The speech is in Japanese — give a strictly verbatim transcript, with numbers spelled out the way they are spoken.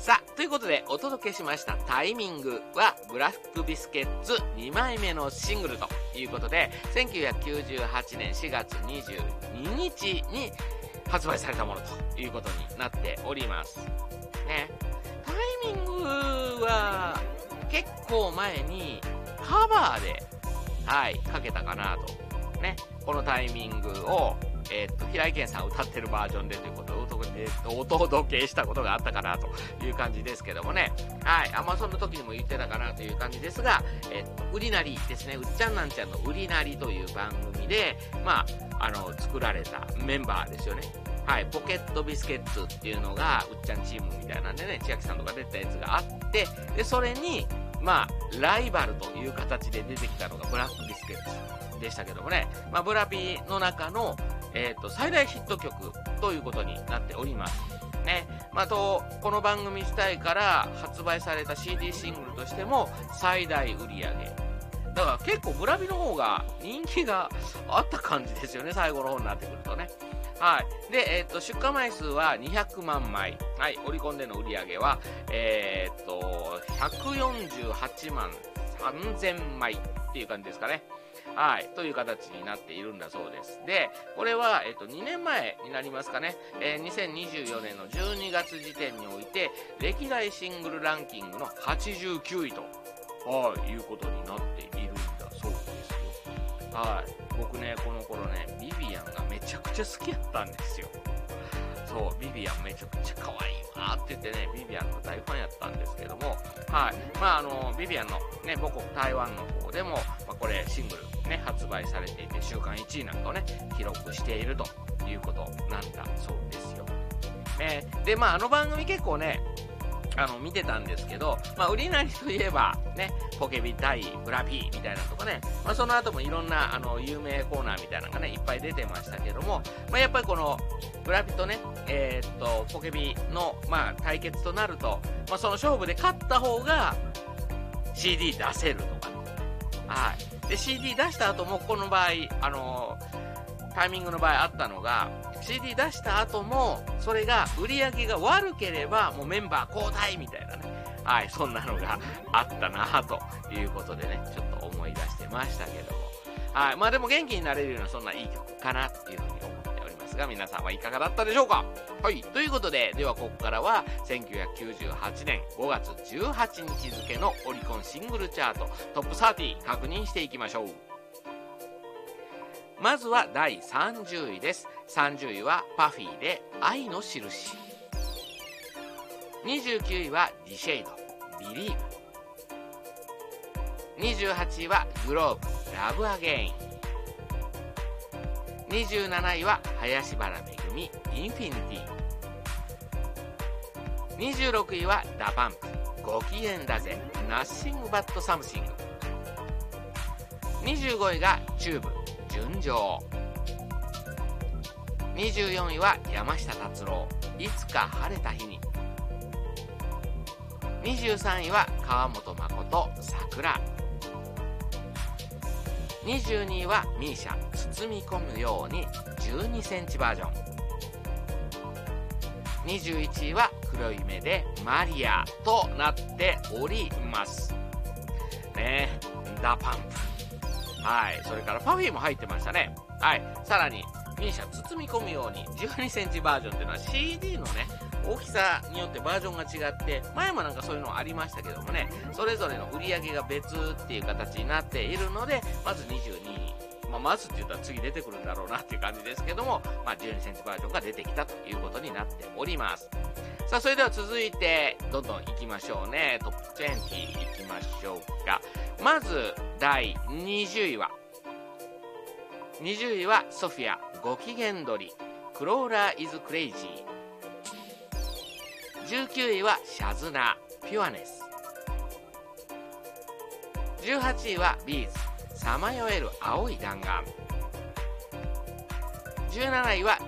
さあ、ということでお届けしましたタイミングはブラックビスケッツにまいめのシングルということで、せんきゅうひゃくきゅうじゅうはちねんしがつにじゅうににちに発売されたものということになっております。ね。タイミングは結構前にカバーで、はい、かけたかなと。ね。このタイミングを、えー、っと、平井堅さん歌ってるバージョンでということをお届けしたことがあったかなという感じですけどもね。はい。アマゾンの時にも言ってたかなという感じですが、えー、っと、売りなりですね。うっちゃんなんちゃんの売りなりという番組で、まあ、あの、作られたメンバーですよね。はい。ポケットビスケッツっていうのが、うっちゃんチームみたいなんでね、千秋さんとか出たやつがあって、で、それに、まあ、ライバルという形で出てきたのがブラックビスケッツでしたけどもね。まあ、ブラピの中の、えっと、最大ヒット曲ということになっております。ね。まあ、と、この番組自体から発売された シーディー シングルとしても最大売り上げ。だから結構ブラピの方が人気があった感じですよね。最後の方になってくるとね。はい。で、えっと、出荷枚数はにひゃくまんまい。はい。オリコンでの売り上げは、えー、っと、ひゃくよんじゅうはちまんさんぜんまいっていう感じですかね。はい。という形になっているんだそうです。で、これは、えっと、にねんまえになりますかね。えー、にせんにじゅうよねんのじゅうにがつ時点において、歴代シングルランキングのはちじゅうきゅういと、はい、いうことになっているんだそうですよ。はい。僕ね、この頃ね、ビビアンがめちゃくちゃ好きやったんですよ。そう、ビビアンめちゃくちゃ可愛いわーって言ってね、ビビアンの大ファンやったんですけども、はい。まあ、あの、ビビアンのね、母国台湾の方でも、まあ、これシングルね、発売されていて、週間いちいなんかをね、記録しているということなんだそうですよ。ね、で、まあ、あの番組結構ね、あの、見てたんですけど、まあ、売りなりといえば、ね、ポケビ対ブラピみたいなとかね、まあ、その後もいろんな、あの、有名コーナーみたいなのがね、いっぱい出てましたけども、まあ、やっぱりこの、ブラピとね、えー、っと、ポケビの、まあ、対決となると、まあ、その勝負で勝った方が、シーディー 出せるとか、ね、はい。で、シーディー 出した後も、この場合、あのー、タイミングの場合あったのが、シーディー 出した後も、それが売り上げが悪ければ、もうメンバー交代みたいなね。はい、そんなのがあったなということでね、ちょっと思い出してましたけども。はい、まあでも元気になれるようなそんないい曲かなっていうふうに思っておりますが、皆さんはいかがだったでしょうか？はい、ということで、ではここからはせんきゅうひゃくきゅうじゅうはちねんごがつじゅうはちにち付のオリコンシングルチャートトップさんじゅう確認していきましょう。まずはだいさんじゅういです。さんじゅういはパフィーで愛のしるし。にじゅうきゅういはディシェイド、ビリーブ。にじゅうはちいはグローブ、ラブアゲイン。にじゅうなないは林原めぐみ、インフィニティ。にじゅうろくいはダパンプ、ご機嫌だぜ、ナッシングバットサムシング。にじゅうごいがチューブ、純情。にじゅうよんいは山下達郎、いつか晴れた日に。にじゅうさんいは川本誠、桜。にじゅうにいはミーシャ、包み込むようにじゅうにセンチバージョン。にじゅういちいは黒い目でマリアとなっておりますね。ダパンプ、はい、それからパフィーも入ってましたね。はい、さらにミーシャ包み込むようにじゅうにセンチバージョンっていうのは シーディー のね大きさによってバージョンが違って、前もなんかそういうのありましたけどもね、それぞれの売り上げが別っていう形になっているので、まずにじゅうにい、まあ、まずって言ったら次出てくるんだろうなっていう感じですけども、まあ、じゅうにセンチバージョンが出てきたということになっております。さあ、それでは続いてどんどん行きましょうね。トップにじゅう行きましょうか。まずだいにじゅういはにじゅういはソフィア、ご機嫌取り、クローラーイズクレイジー。じゅうきゅういはシャズナ、ピュアネス。じゅうはちいはビーズ、さまよえる青い弾丸。じゅうなないは